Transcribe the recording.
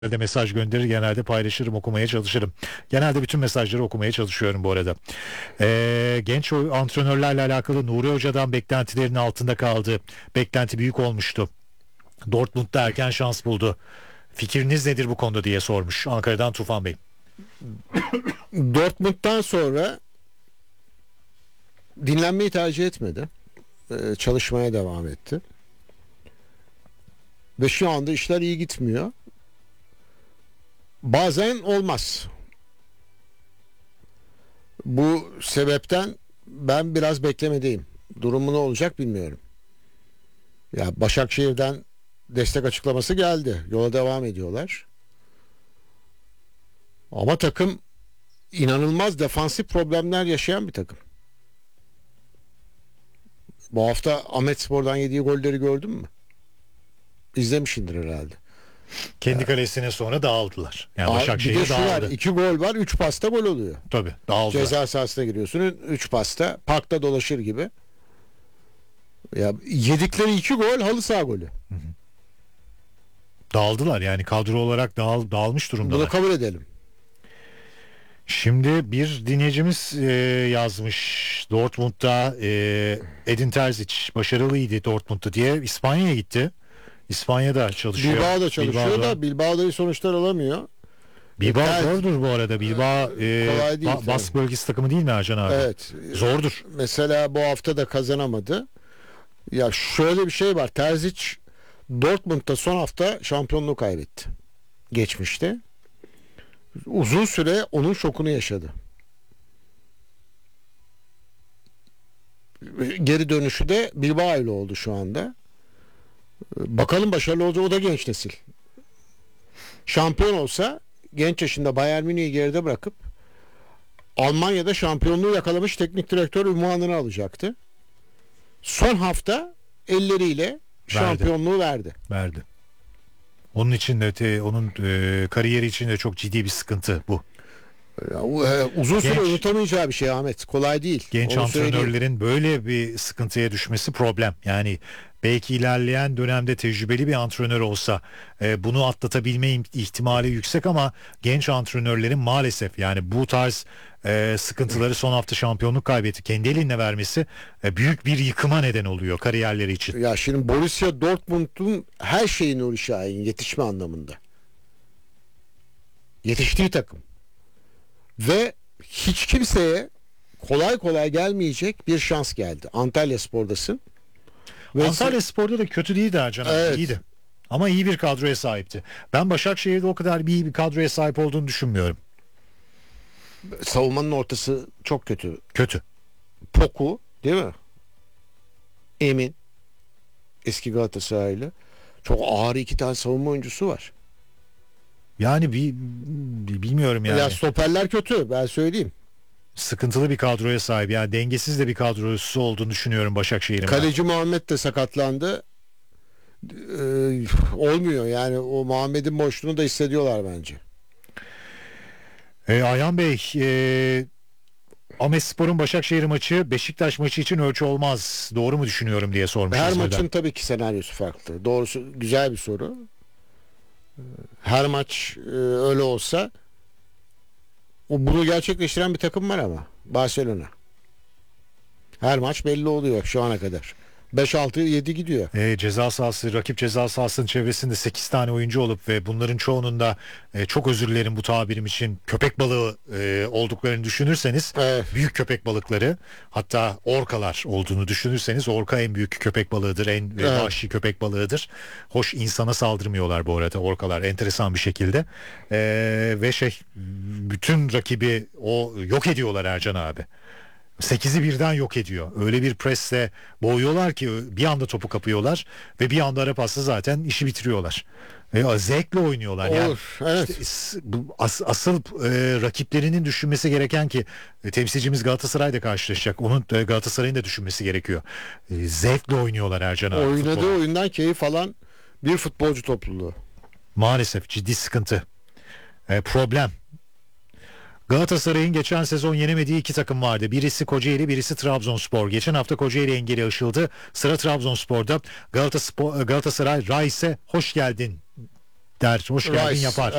Genelde mesaj gönderir, genelde paylaşırım, okumaya çalışırım. Genelde bütün mesajları okumaya çalışıyorum bu arada. Genç antrenörlerle alakalı Nuri Hoca'dan beklentilerinin altında kaldı. Beklenti büyük olmuştu. Dortmund'da erken şans buldu. Fikriniz nedir bu konuda diye sormuş Ankara'dan Tufan Bey. Dortmund'dan sonra dinlenmeyi tercih etmedi. Çalışmaya devam etti. Ve şu anda işler iyi gitmiyor. Bazen olmaz. Bu sebepten ben biraz beklemedeyim. Durumu ne olacak bilmiyorum. Ya Başakşehir'den destek açıklaması geldi. Yola devam ediyorlar. Ama takım inanılmaz defansif problemler yaşayan bir takım. Bu hafta Ahmetspor'dan yediği golleri gördün mü? İzlemişsindir herhalde. Kendi kalesine sonra dağıldılar. Yani Bir de Başakşehir şu var, dağıldı. 2 gol var, 3 pasta gol oluyor. Tabii dağıldılar. Ceza sahasına giriyorsun, 3 pasta, parkta dolaşır gibi. Ya yedikleri 2 gol halı saha golü. Dağıldılar yani kadro olarak dağılmış durumdalar. Bunu kabul edelim. Şimdi bir dinleyicimiz yazmış Dortmund'da Edin Terzic başarılıydı Dortmund'da diye İspanya'ya gitti. İspanya'da çalışıyor. Bilbao'da çalışıyor da Bilbao'da iyi sonuçlar alamıyor. Bilbao zordur bu arada. Bilbao kolay değil Bask bölgesi takımı değil mi Ercan abi? Evet. Zordur. Mesela bu hafta da kazanamadı. Ya şöyle bir şey var. Terzic Dortmund'da son hafta şampiyonluğu kaybetti. Geçmişte. Uzun süre onun şokunu yaşadı. Geri dönüşü de Bilbao ile oldu şu anda. Bakalım başarılı olacak. O da genç nesil. Şampiyon olsa genç yaşında Bayern Münih'i geride bırakıp Almanya'da şampiyonluğu yakalamış teknik direktör unvanını alacaktı. Son hafta elleriyle şampiyonluğu verdi. Onun için de onun kariyeri için de çok ciddi bir sıkıntı bu. Uzun süre unutamayacağı bir şey Ahmet. Kolay değil. Genç antrenörlerin böyle bir sıkıntıya düşmesi problem. Yani belki ilerleyen dönemde tecrübeli bir antrenör olsa bunu atlatabilme ihtimali yüksek ama genç antrenörlerin maalesef yani bu tarz sıkıntıları son hafta şampiyonluk kaybetti. Kendi eline vermesi büyük bir yıkıma neden oluyor kariyerleri için. Ya şimdi Borussia Dortmund'un her şeyi Nuri Şahin yetişme anlamında. Yetiştiği takım. Ve hiç kimseye kolay kolay gelmeyecek bir şans geldi. Antalyaspor'dasın. Antalyaspor'da da kötü değildi Ercan abi, evet. iyiydi. Ama iyi bir kadroya sahipti. Ben Başakşehir'de o kadar iyi bir kadroya sahip olduğunu düşünmüyorum. Savunmanın ortası çok kötü. Kötü. Poku değil mi? Emin. Eski Galatasaraylı. Çok ağır 2 tane savunma oyuncusu var. Yani bilmiyorum yani. Ya stoperler kötü ben söyleyeyim. Sıkıntılı bir kadroya sahip. Yani dengesiz de bir kadrosu olduğunu düşünüyorum Başakşehir'in. Kaleci Muhammed de sakatlandı. Olmuyor yani o Muhammed'in boşluğunu da hissediyorlar bence. Ayhan Bey, Ahmetspor'un Başakşehir maçı Beşiktaş maçı için ölçü olmaz. Doğru mu düşünüyorum diye sormuş. Her İzmir'den. maçın tabii ki senaryosu farklı. Doğrusu güzel bir soru. Her maç öyle olsa bunu gerçekleştiren bir takım var ama Barcelona. Her maç belli oluyor şu ana kadar. 5-6-7 gidiyor. Ceza sahası, rakip ceza sahasının çevresinde 8 tane oyuncu olup ve bunların çoğunun da çok özür dilerim bu tabirim için köpek balığı olduklarını düşünürseniz, Evet. büyük köpek balıkları, hatta orkalar olduğunu düşünürseniz, orka en büyük köpek balığıdır, en vahşi köpek balığıdır. Hoş, insana saldırmıyorlar bu arada orkalar enteresan bir şekilde. Ve bütün rakibi yok ediyorlar Ercan abi. 8'i birden yok ediyor. Öyle bir presle boğuyorlar ki bir anda topu kapıyorlar ve bir anda ara pasla zaten işi bitiriyorlar. Zevkle oynuyorlar. Yani Evet. asıl rakiplerinin düşünmesi gereken ki temsilcimiz Galatasaray'da karşılaşacak. Onun Galatasaray'ın da düşünmesi gerekiyor. Zevkle oynuyorlar Ercan abi. Oynadığı futbolu. oyundan keyif alan bir futbolcu topluluğu. Maalesef ciddi sıkıntı. Problem. Galatasaray'ın geçen sezon yenemediği 2 takım vardı. Birisi Kocaeli, birisi Trabzonspor. Geçen hafta Kocaeli engeli aşıldı. Sıra Trabzonspor'da. Galatasaray Rice'e hoş geldin der, hoş geldin Rice. yapar.